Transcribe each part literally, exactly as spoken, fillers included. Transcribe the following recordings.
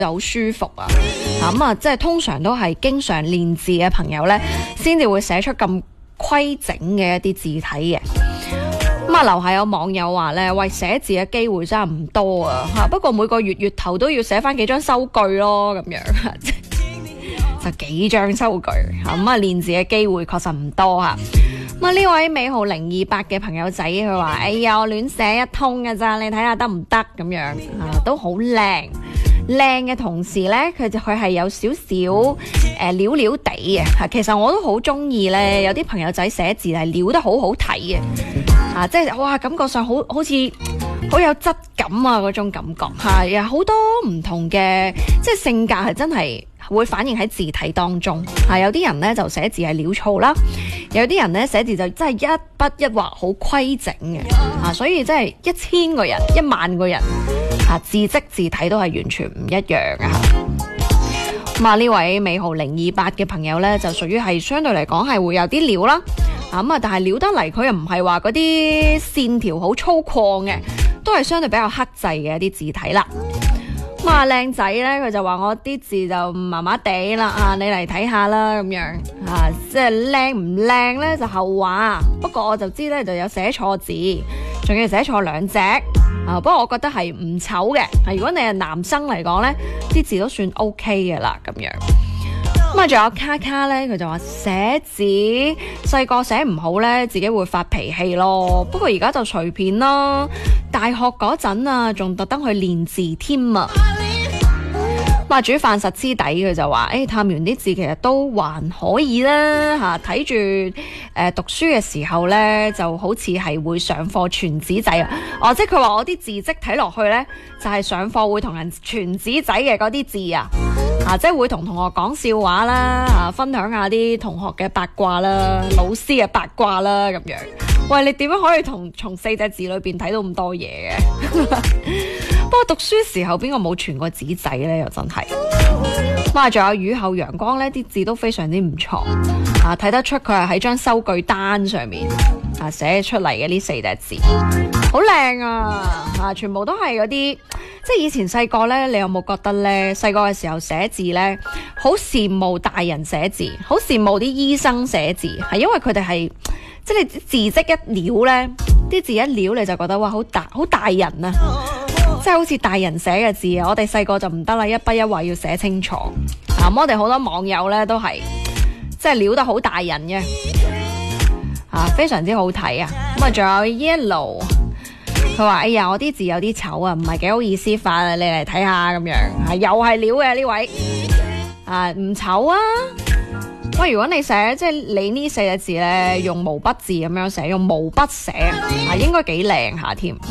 好舒服啊。咁啊，即係通常都係經常練字嘅朋友呢，先至會寫出咁規整嘅一啲字體嘅。咁啊，樓下有網友話呢，喂，寫字嘅機會真係唔多啊嚇，不過每個月月頭都要寫翻幾張收據咯，咁樣就幾張收據嚇。咁啊，練字嘅機會確實唔多嚇。咁啊，呢位尾號零二八嘅朋友仔佢話：哎呀，我亂寫一通㗎咋，你睇下得唔得咁樣啊？都好靚。靚嘅同時呢，佢就佢係有少少誒潦潦地嘅嚇。其實我都好中意呢，有啲朋友仔寫字係潦得好好睇嘅嚇，即係哇感覺上好好似好有質感啊嗰種感覺嚇。有好多唔同嘅即係性格係真係會反映喺字體當中嚇。有啲人呢就寫字係潦草啦，有啲人呢寫字就真係一筆一畫好規整嘅嚇，所以真係一千個人一萬個人。啊，字跡字體都係完全唔一樣嘅嚇。咁啊，呢位尾號零二八嘅朋友呢，就屬於係相對嚟講係會有啲料啦。啊咁啊，但係料得嚟佢又唔係話嗰啲線條好粗獷嘅，都係相對比較克制嘅一啲字體啦。咁啊，靚仔呢，佢就話我啲字就麻麻地啦。啊，你嚟睇下啦咁樣。啊，即係靚唔靚呢就後話。不過我就知呢就有寫錯字，仲要寫錯兩隻。啊，不過我覺得係唔醜嘅。如果你係男生嚟講呢，啲字都算 OK 嘅啦，咁樣。咁啊，仲有卡卡呢，佢就話寫字細個寫唔好呢，自己會發脾氣咯。不過而家就隨便啦。大學嗰陣啊，仲特登去練字添啊。咁啊，煮飯實黐底，佢就話：誒、欸，探完啲字其實都還可以啦，嚇睇住誒讀書嘅時候咧，就好似係會上課傳紙仔啊！哦，即係佢話我啲字跡睇落去咧，就係、是、上課會同人傳紙仔嘅嗰啲字啊！啊，即係會同同學講笑話啦，啊，分享下啲同學嘅八卦啦，老師嘅八卦啦，咁樣。喂，你點樣可以同從四隻字裏邊睇到咁多嘢嘅？不過讀書時候邊個冇傳過紙仔呢？又真係。哇！仲有雨後陽光呢啲字都非常之唔錯啊，睇得出佢係喺張收據單上面啊寫出嚟嘅呢四隻字，好靚啊！啊，全部都係嗰啲，即係以前細個呢，你有冇覺得呢？細個嘅時候寫字呢，好羨慕大人寫字，好羨慕啲醫生寫字，係因為佢哋係即係你字跡一撩呢，啲字一撩你就覺得哇好大好大人啊！即係好似大人寫嘅字啊！我哋細個就唔得啦，一筆一畫要寫清楚。啊，咁我哋好多網友呢都係即係撩得好大人嘅，啊，非常之好睇啊！咁啊，仲有 Yellow， 佢話：哎呀，我啲字有啲醜啊，唔係幾好意思發啊，你嚟睇下咁樣。啊，又係撩嘅呢位，啊，唔醜啊！喂，如果你寫即係你呢四隻字呢，用毛筆字咁樣寫，用毛筆寫啊，應該幾靚下添。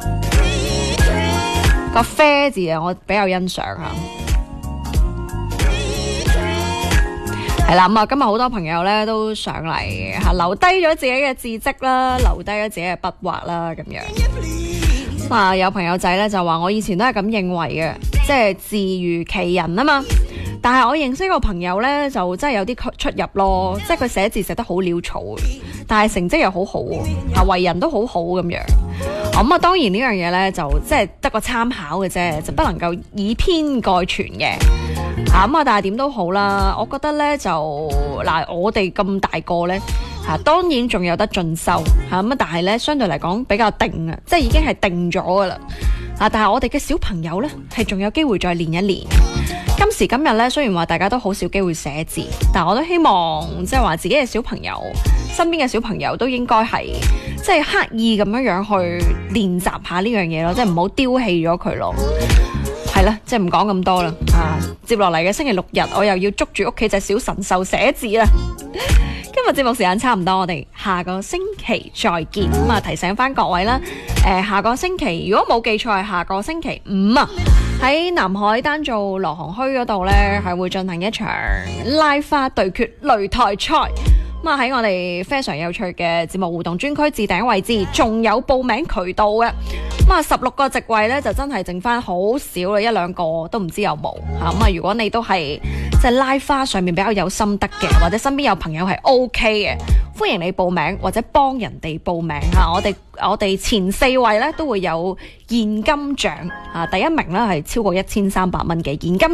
個啡字啊，我比較欣賞吓。係啦，咁啊，今日好多朋友咧都上嚟吓，留低咗自己嘅字跡啦，留低咗自己嘅筆畫啦，咁樣。啊，有朋友仔咧就話我以前都係咁認為嘅，即係字如其人啊嘛。但係我認識個朋友咧，就真係有啲出入咯，即係佢寫字寫得好潦草，但係成績又好好，啊，為人都好好咁樣。咁啊，當然呢樣嘢咧就即係得個參考嘅啫，就不能夠以偏概全嘅。啊咁啊，但係點都好啦，我覺得咧就嗱，我哋咁大個咧，吓當然仲有得進修吓咁啊，但係咧相對嚟講比較定啊，即係已經係定咗噶啦。啊，但係我哋嘅小朋友咧係仲有機會再練一練。今時今日咧，雖然話大家都好少機會寫字，但係我都希望即係話自己嘅小朋友，身邊嘅小朋友都應該係即係刻意咁樣樣去練習下呢樣嘢咯，即係唔好丟棄咗佢咯。係啦，即係唔講咁多啦。啊，接落嚟嘅星期六日，我又要捉住屋企隻小神獸寫字啦。今日節目時間差唔多，我哋下個星期再見。咁啊，提醒翻各位啦，誒、呃，下個星期如果冇記錯係下個星期五啊，喺南海丹做羅航墟嗰度呢，係會進行一場拉花對決擂台賽。 咁啊喺我哋非常有趣嘅節目互動專區置頂位置，仲有報名渠道嘅。咁啊，十六個席位咧就真係剩翻好少啦，一兩個都唔知有冇嚇。咁啊，如果你都係即係拉花上面比較有心得嘅，或者身邊有朋友係 OK 嘅，歡迎你報名或者幫人哋報名嚇。我哋我哋前四位咧都會有現金獎嚇，第一名咧係超過一千三百蚊嘅現金